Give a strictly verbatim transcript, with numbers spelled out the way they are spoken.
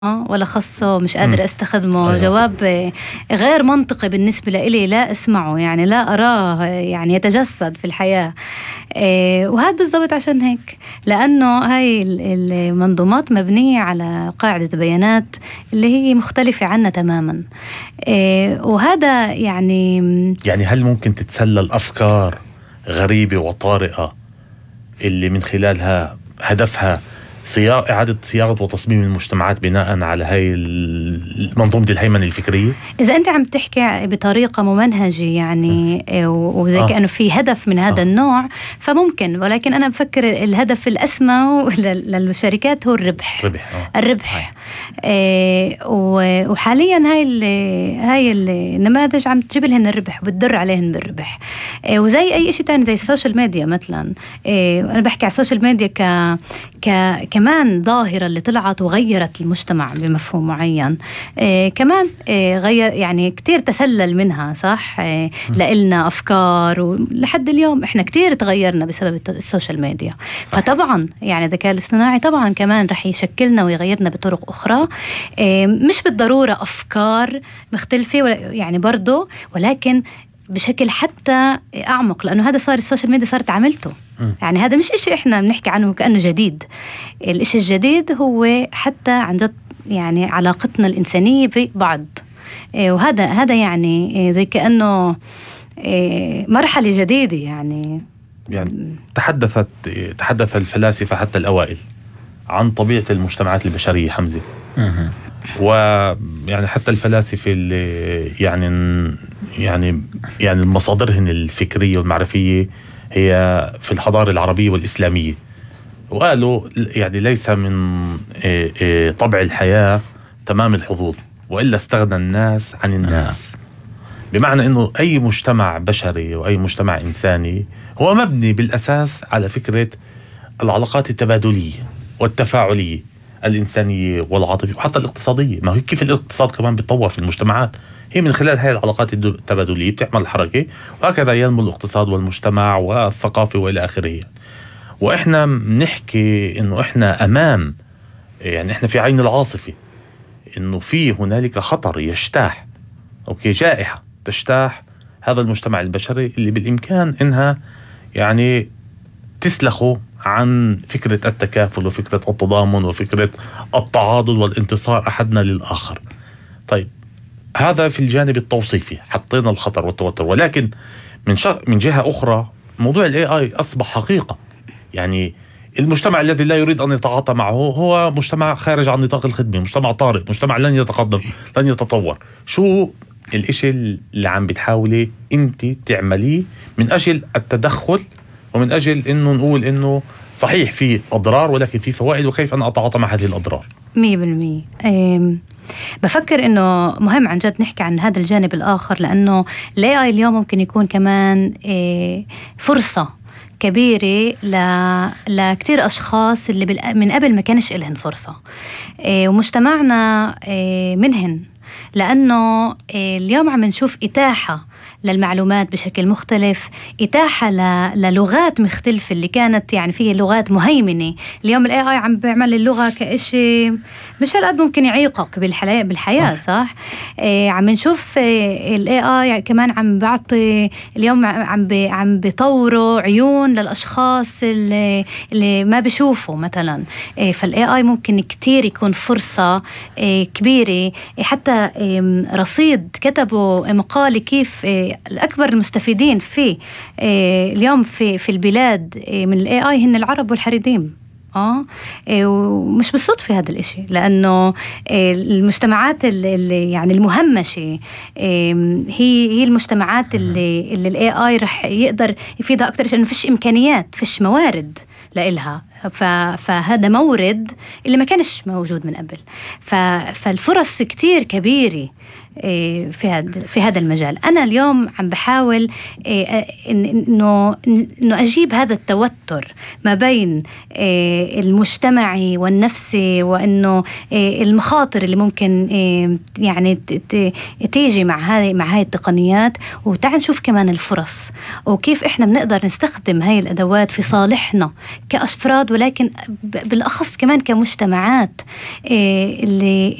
ولا خصه مش قادر استخدمه. أيوة. جواب غير منطقي بالنسبة لي، لا اسمعه يعني، لا أراه يعني يتجسد في الحياة. وهذا بالضبط عشان هيك، لأنه هاي المنظومات مبنية على قاعدة بيانات اللي هي مختلفة عنا تماما. وهذا يعني يعني هل ممكن تتسلل أفكار غريبة وطارئة اللي من خلالها هدفها صياغة إعادة صياغة وتصميم المجتمعات بناء على هاي المنظومة الهيمنة الفكرية؟ إذا أنت عم تحكي بطريقة ممنهجة يعني وزي آه. كأنه في هدف من هذا آه. النوع فممكن، ولكن أنا بفكر الهدف الأسمى للشركات هو الربح. ربح. آه. الربح. آه وحاليا هاي هاي النماذج عم تجيب لهن الربح وبتدر عليهن بالربح. آه وزي أي شيء تاني زي السوشيال ميديا مثلا. آه أنا بحكي على السوشيال ميديا ك ك كمان ظاهرة اللي طلعت وغيرت المجتمع بمفهوم معين. آه كمان آه غير يعني كتير تسلل منها صح. آه لإلنا أفكار ولحد اليوم إحنا كتير تغيرنا بسبب السوشيال ميديا. صح. فطبعا يعني الذكاء الاصطناعي طبعا كمان رح يشكلنا ويغيرنا بطرق أخرى. آه مش بالضرورة أفكار مختلفة يعني برضو، ولكن بشكل حتى أعمق، لأنه هذا صار السوشيال ميديا صارت عملته. يعني هذا مش إشي إحنا بنحكي عنه كأنه جديد. الإشي الجديد هو حتى عن جد يعني علاقتنا الإنسانية ببعض. وهذا هذا يعني زي كأنه مرحلة جديدة يعني. يعني تحدثت تحدث الفلاسفة حتى الأوائل عن طبيعة المجتمعات البشرية حمزة. ويعني حتى الفلاسفة اللي يعني يعني يعني مصادرهن الفكرية والمعرفية هي في الحضارة العربية والإسلامية، وقالوا يعني ليس من طبع الحياة تمام الحظوظ، وإلا استغنى الناس عن الناس. بمعنى أنه أي مجتمع بشري وأي مجتمع إنساني هو مبني بالأساس على فكرة العلاقات التبادلية والتفاعلية الإنسانية والعاطفية وحتى الاقتصادية. ما هو كيف الاقتصاد كمان بيتطور في المجتمعات، هي من خلال هذه العلاقات التبادلية بتعمل حركة، وهكذا ينمو الاقتصاد والمجتمع والثقافة وإلى آخره. وإحنا بنحكي إنه إحنا أمام يعني إحنا في عين العاصفة، إنه في هنالك خطر يجتاح أوكي جائحة تجتاح هذا المجتمع البشري اللي بالإمكان إنها يعني تسلخه عن فكرة التكافل وفكرة التضامن وفكرة التعاضد والانتصار أحدنا للآخر. طيب هذا في الجانب التوصيفي حطينا الخطر والتوتر، ولكن من من جهة أخرى موضوع ال إيه آي أصبح حقيقة. يعني المجتمع الذي لا يريد أن يتعاطى معه هو مجتمع خارج عن نطاق الخدمة، مجتمع طارئ، مجتمع لن يتقدم لن يتطور. شو الإشي اللي عم بتحاولي أنت تعمليه من أجل التدخل ومن أجل أنه نقول أنه صحيح في أضرار ولكن في فوائد، وكيف أنا أتعاطى مع هذه الأضرار؟ مية بالمية. بفكر إنه مهم عن جد نحكي عن هذا الجانب الآخر، لأنه ال إيه آي اليوم ممكن يكون كمان فرصة كبيرة لكتير أشخاص اللي من قبل ما كانش إلهن فرصة، ومجتمعنا منهن، لأنه اليوم عم نشوف إتاحة للمعلومات بشكل مختلف، إتاحة للغات مختلفة اللي كانت يعني فيها لغات مهيمنة. اليوم ال إيه آي عم بيعمل اللغة كإشي مش هالقد ممكن يعيقك بالحياة بالحياة صح, صح؟ إيه عم نشوف ال إيه آي كمان عم بعطي اليوم عم بي عم بيطوروا عيون للأشخاص اللي, اللي ما بيشوفوا مثلا. إيه فال إيه آي ممكن كتير يكون فرصة إيه كبيرة. إيه حتى إيه رصيد كتبوا مقالة كيف إيه الأكبر المستفيدين في إيه اليوم في في البلاد إيه من ال إيه آي هن العرب والحريديم. آه إيه ومش بالصدفة هذا الإشي، لأنه إيه المجتمعات اللي يعني المهمشة إيه هي هي المجتمعات اللي اللي ال إيه آي رح يقدر يفيدها أكتر، لأنه فيش إمكانيات فيش موارد لإلها، فهذا مورد اللي ما كانش موجود من قبل. فالفرص كتير كبيرة في هذا في هذا المجال. أنا اليوم عم بحاول إنه إنه أجيب هذا التوتر ما بين المجتمعي والنفسي، وإنه المخاطر اللي ممكن يعني تيجي مع هاي مع هاي التقنيات، وتعال نشوف كمان الفرص وكيف إحنا بنقدر نستخدم هاي الأدوات في صالحنا كأفراد، ولكن بالأخص كمان كمجتمعات اللي